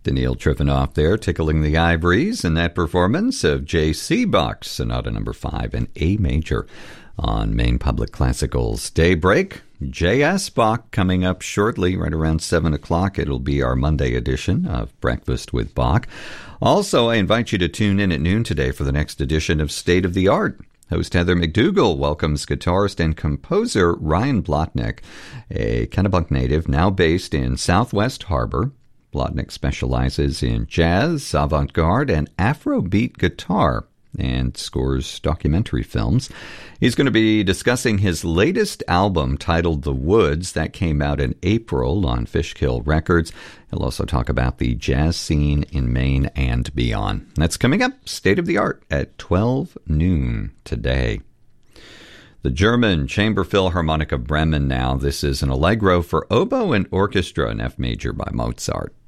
Daniil Trifonov there, tickling the ivories in that performance of J.C. Bach, Sonata No. 5 in A major on Maine Public Classical's Daybreak. J.S. Bach coming up shortly, right around 7 o'clock. It'll be our Monday edition of Breakfast with Bach. Also, I invite you to tune in at noon today for the next edition of State of the Art. Host Heather McDougall welcomes guitarist and composer Ryan Blotnick, a Kennebunk native now based in Southwest Harbor. Blotnick specializes in jazz, avant-garde, and Afrobeat guitar and scores documentary films. He's going to be discussing his latest album titled The Woods that came out in April on Fishkill Records. He'll also talk about the jazz scene in Maine and beyond. That's coming up, State of the Art, at 12 noon today. The German Chamber Philharmonic of Bremen now. This is an allegro for oboe and orchestra in F major by Mozart.